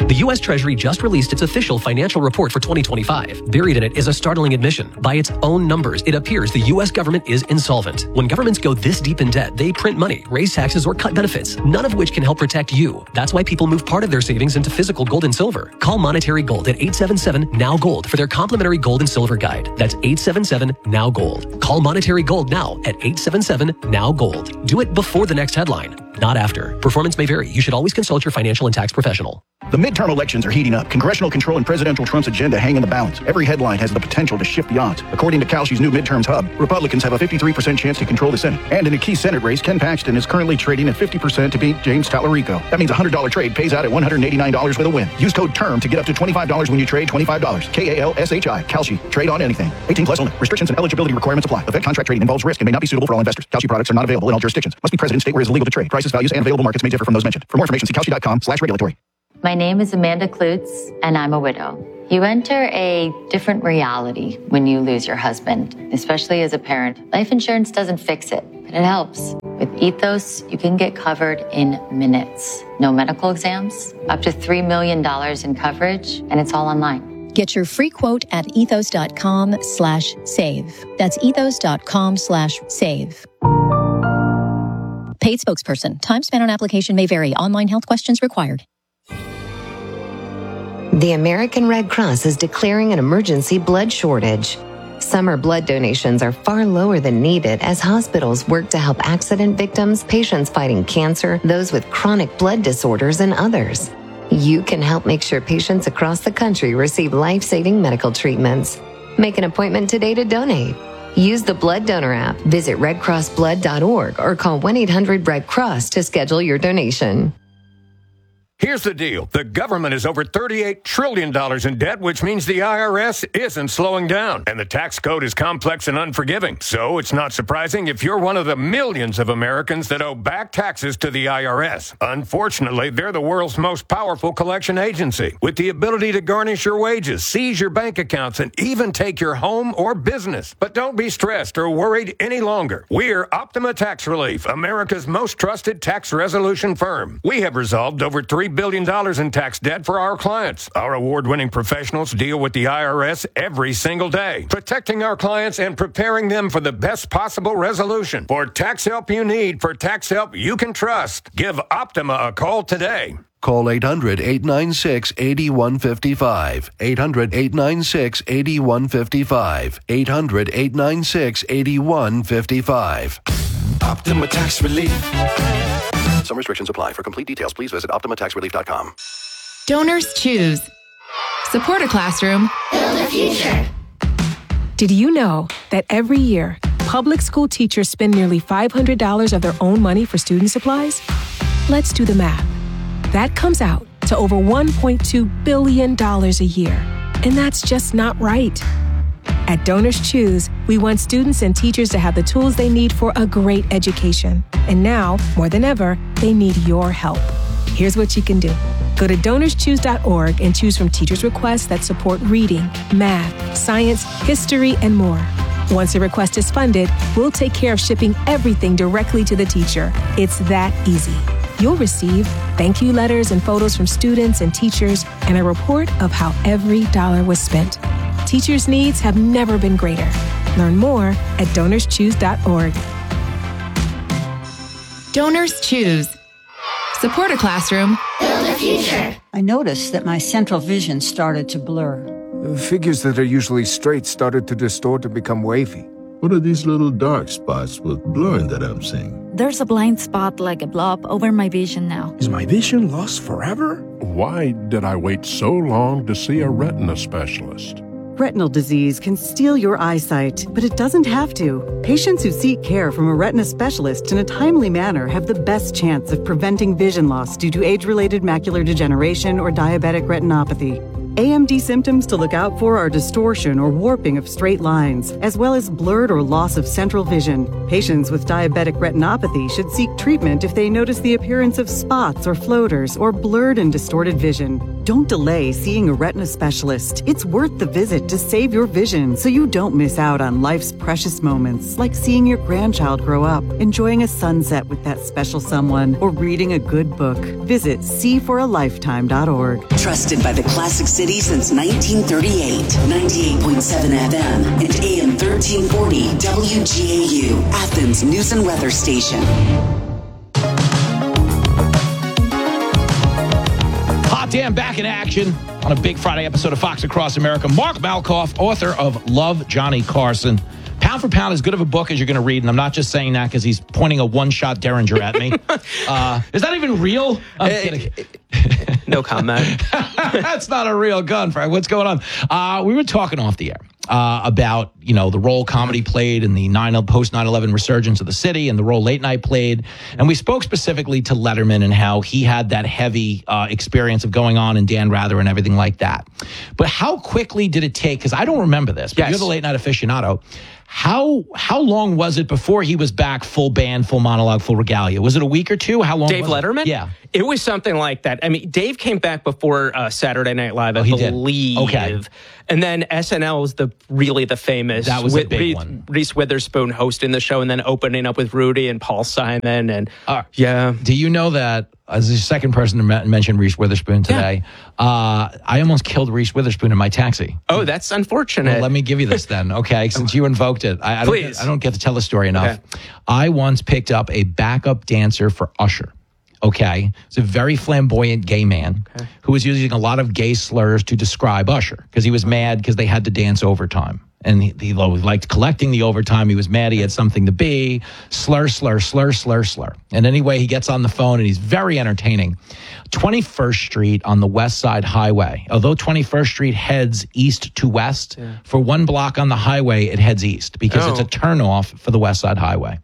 The U.S. Treasury just released its official financial report for 2025. Buried in it is a startling admission. By its own numbers, it appears the U.S. government is insolvent. When governments go this deep in debt, they print money, raise taxes, or cut benefits, none of which can help protect you. That's why people move part of their savings into physical gold and silver. Call Monetary Gold at 877-NOW-GOLD for their complimentary gold and silver guide. That's 877-NOW-GOLD. Call Monetary Gold now at 877-NOW-GOLD. Do it before the next headline, not after. Performance may vary. You should always consult your financial and tax professional. The midterm elections are heating up. Congressional control and Presidential Trump's agenda hang in the balance. Every headline has the potential to shift the odds. According to Kalshi's new midterms hub, Republicans have a 53% chance to control the Senate. And in a key Senate race, Ken Paxton is currently trading at 50% to beat James Tallarico. That means a $100 trade pays out at $189 with a win. Use code TERM to get up to $25 when you trade $25. Kalshi. Kalshi. Trade on anything. 18 plus only. Restrictions and eligibility requirements apply. Event contract trading involves risk and may not be suitable for all investors. Kalshi products are not available in all jurisdictions. Must be present in state where it is illegal to trade. Prices, values, and available markets may differ from those mentioned. For more information, see Kalshi.com/regulatory. My name is Amanda Klutz, and I'm a widow. You enter a different reality when you lose your husband, especially as a parent. Life insurance doesn't fix it, but it helps. With Ethos, you can get covered in minutes. No medical exams, up to $3 million in coverage, and it's all online. Get your free quote at ethos.com/save. That's ethos.com/save. Paid spokesperson. Time spent on application may vary. Online health questions required. The American Red Cross is declaring an emergency blood shortage. Summer blood donations are far lower than needed as hospitals work to help accident victims, patients fighting cancer, those with chronic blood disorders, and others. You can help make sure patients across the country receive life-saving medical treatments. Make an appointment today to donate. Use the Blood Donor app, visit redcrossblood.org, or call 1-800-RED-CROSS to schedule your donation. Here's the deal. The government is over $38 trillion in debt, which means the IRS isn't slowing down. And the tax code is complex and unforgiving. So it's not surprising if you're one of the millions of Americans that owe back taxes to the IRS. Unfortunately, they're the world's most powerful collection agency, with the ability to garnish your wages, seize your bank accounts, and even take your home or business. But don't be stressed or worried any longer. We're Optima Tax Relief, America's most trusted tax resolution firm. We have resolved over $3 billion in tax debt for our clients. Our award-winning professionals deal with the IRS every single day, protecting our clients and preparing them for the best possible resolution. For tax help you need, for tax help you can trust, give Optima a call today. Call 800-896-8155. 800-896-8155. 800-896-8155. Optima Tax Relief. Some restrictions apply. For complete details, please visit OptimaTaxRelief.com. Donors choose. Support a classroom. Build a future. Did you know that every year, public school teachers spend nearly $500 of their own money for student supplies? Let's do the math. That comes out to over $1.2 billion a year. And that's just not right. At Donors Choose, we want students and teachers to have the tools they need for a great education. And now, more than ever, they need your help. Here's what you can do. Go to DonorsChoose.org and choose from teachers' requests that support reading, math, science, history, and more. Once a request is funded, we'll take care of shipping everything directly to the teacher. It's that easy. You'll receive thank you letters and photos from students and teachers and a report of how every dollar was spent. Teachers' needs have never been greater. Learn more at DonorsChoose.org. Donors Choose. Support a classroom. Build a future. I noticed that my central vision started to blur. Figures that are usually straight started to distort and become wavy. What are these little dark spots with blurring that I'm seeing? There's a blind spot like a blob over my vision now. Is my vision lost forever? Why did I wait so long to see a retina specialist? Retinal disease can steal your eyesight, but it doesn't have to. Patients who seek care from a retina specialist in a timely manner have the best chance of preventing vision loss due to age-related macular degeneration or diabetic retinopathy. AMD symptoms to look out for are distortion or warping of straight lines, as well as blurred or loss of central vision. Patients with diabetic retinopathy should seek treatment if they notice the appearance of spots or floaters or blurred and distorted vision. Don't delay seeing a retina specialist. It's worth the visit to save your vision so you don't miss out on life's precious moments, like seeing your grandchild grow up, enjoying a sunset with that special someone, or reading a good book. Visit seeforalifetime.org. Trusted by the Classic City since 1938. 98.7 FM and AM 1340 WGAU, Athens News and Weather Station. Hot Damn back in action on a big Friday episode of Fox Across America. Mark Malkoff, author of Love, Johnny Carson. Pound for pound, as good of a book as you're going to read, and I'm not just saying that because he's pointing a one-shot Derringer at me. Is that even real? I'm kidding. No comment. That's not a real gun, Frank. What's going on? We were talking off the air about, the role comedy played in the post 9/11 resurgence of the city and the role late night played. And we spoke specifically to Letterman and how he had that heavy experience of going on and Dan Rather and everything like that. But how quickly did it take? Because I don't remember this, but you're the late night aficionado. How long was it before he was back full band, full monologue, full regalia? Was it a week or two? How long? Dave Letterman? Yeah. It was something like that. I mean, Dave came back before Saturday Night Live, I believe. Okay. And then SNL was really the famous. That was a big one. Reese Witherspoon hosting the show and then opening up with Rudy and Paul Simon. And yeah. Do you know that, as the second person to mention Reese Witherspoon today, I almost killed Reese Witherspoon in my taxi. Oh, that's unfortunate. Well, let me give you this then, okay? Since you invoked it. I don't get to tell the story enough. Okay. I once picked up a backup dancer for Usher. Okay. It's a very flamboyant gay man who was using a lot of gay slurs to describe Usher because he was mad because they had to dance overtime. And he liked collecting the overtime. He was mad he had something to be. Slur, slur, slur, slur, slur. And anyway, he gets on the phone and he's very entertaining. 21st Street on the West Side Highway. Although 21st Street heads east to west, for one block on the highway, it heads east because it's a turnoff for the West Side Highway.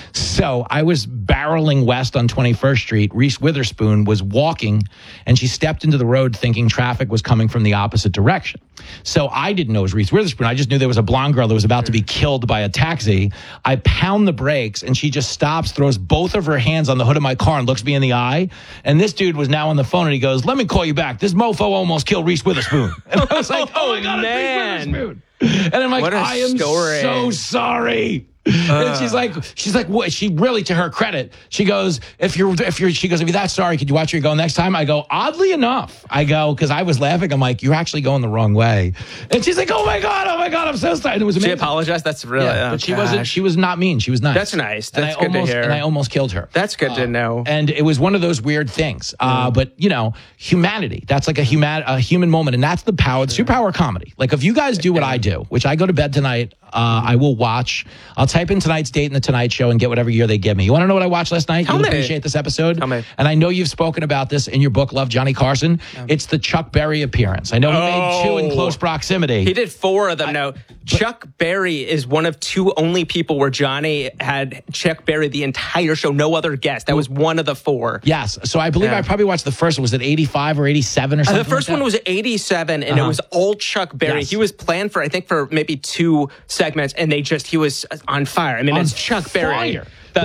So I was barreling west on 21st Street. Reese Witherspoon was walking and she stepped into the road thinking traffic was coming from the opposite direction. So I didn't know it was Reese Witherspoon. I just knew there was a blonde girl that was about to be killed by a taxi. I pound the brakes and she just stops, throws both of her hands on the hood of my car and looks me in the eye. And this dude was now on the phone and he goes, "Let me call you back. This mofo almost killed Reese Witherspoon." And I was like, oh my God, it's Reese Witherspoon. And I'm like, I am so sorry. And she's like, what? She really, to her credit, she goes, if you're that sorry, could you watch where you're going next time? I go, oddly enough, because I was laughing. I'm like, you're actually going the wrong way. And she's like, oh my God, I'm so sorry. And it was amazing. She apologized. That's really, but she was not mean. She was nice. That's nice. That's good to hear. And I almost killed her. That's good to know. And it was one of those weird things. But humanity, that's like a human moment. And that's the power, the superpower of comedy. Like if you guys do what I do, which I go to bed tonight, I will watch. I'll type in tonight's date in the Tonight Show and get whatever year they give me. You want to know what I watched last night? You'll appreciate this episode. And I know you've spoken about this in your book, Love, Johnny Carson. It's the Chuck Berry appearance. I know he made 2 in close proximity. He did 4 of them. Now, Chuck Berry is one of 2 only people where Johnny had Chuck Berry the entire show, no other guest. That was one of the 4. Yes. So I believe I probably watched the first one. Was it 85 or 87 or something? The first one was 87, and it was all Chuck Berry. Yes. He was planned for, I think, for maybe 2 segments, and he was on fire. I mean, it's Chuck Berry.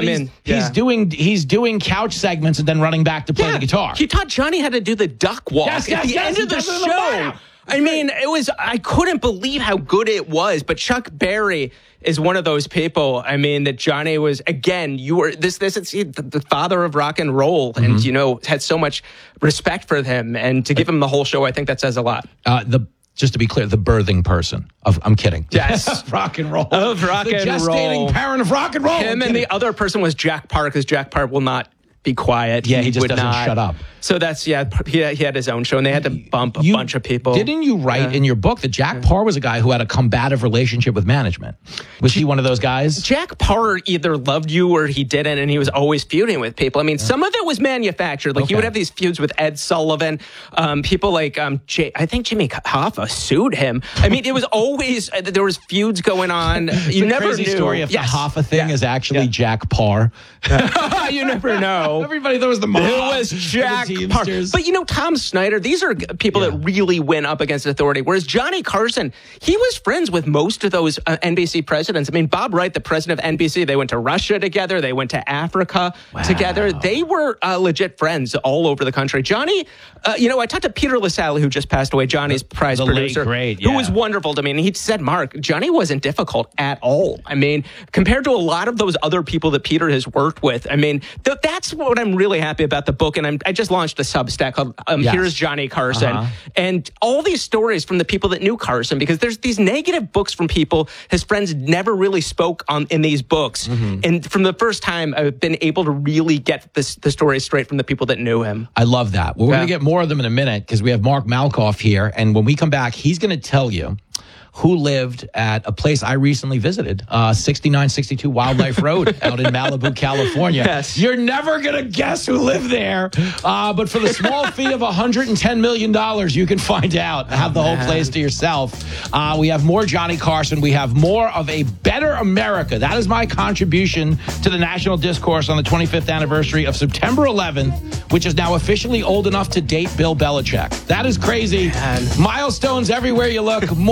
He's doing couch segments and then running back to play the guitar. He taught Johnny how to do the duck walk at the end of the show. I mean, I couldn't believe how good it was. But Chuck Berry is one of those people. I mean, that Johnny was, again, this is the father of rock and roll, and had so much respect for him, and to give him the whole show, I think that says a lot. Just to be clear, the birthing person of, I'm kidding. Yes. Rock and roll. Of rock and roll. The gestating parent of rock and roll. Him and the other person was Jack Parr, because Jack Parr will not be quiet. Yeah, he just doesn't shut up. So that's, he had his own show, and they had to bump a bunch of people. Didn't you write in your book that Jack Parr was a guy who had a combative relationship with management? Was he one of those guys? Jack Parr either loved you or he didn't, and he was always feuding with people. I mean, some of it was manufactured. Like, he would have these feuds with Ed Sullivan. People like, I think Jimmy Hoffa sued him. I mean, it was always, there was feuds going on. You never knew. The crazy story of the Hoffa thing is actually Jack Parr. You never know. Everybody thought it was the mob. It was Jack Parr. But Tom Snyder, these are people that really went up against authority. Whereas Johnny Carson, he was friends with most of those NBC presidents. I mean, Bob Wright, the president of NBC, they went to Russia together. They went to Africa together. They were legit friends all over the country. Johnny, I talked to Peter LaSalle, who just passed away, Johnny's prize producer, who was wonderful to me. And he said, Mark, Johnny wasn't difficult at all. I mean, compared to a lot of those other people that Peter has worked with, I mean, that's what I'm really happy about the book, and I just launched a Substack called Here's Johnny Carson, and all these stories from the people that knew Carson, because there's these negative books from people his friends never really spoke on in these books, and from the first time I've been able to really get the story straight from the people that knew him. I love that. Well, we're going to get more of them in a minute because we have Mark Malkoff here, and when we come back, he's going to tell you who lived at a place I recently visited, 6962 Wildlife Road out in Malibu, California. Yes. You're never going to guess who lived there, but for the small fee of $110 million, you can find out, have the whole place to yourself. We have more Johnny Carson. We have more of a better America. That is my contribution to the national discourse on the 25th anniversary of September 11th, which is now officially old enough to date Bill Belichick. That is crazy. Milestones everywhere you look.